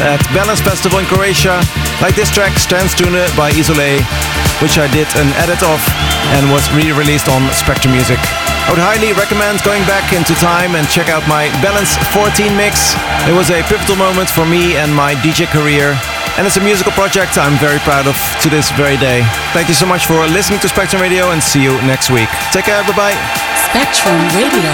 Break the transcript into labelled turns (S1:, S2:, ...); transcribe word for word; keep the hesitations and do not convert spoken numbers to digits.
S1: at Balance Festival in Croatia, like this track Sternstune by Isolé, which I did an edit of and was re-released on Spectrum Music. I would highly recommend going back into time and check out my Balance fourteen mix. It was a pivotal moment for me and my D J career, and it's a musical project I'm very proud of to this very day. Thank you so much for listening to Spectrum Radio, and see you next week. Take care, bye-bye.
S2: Spectrum Radio.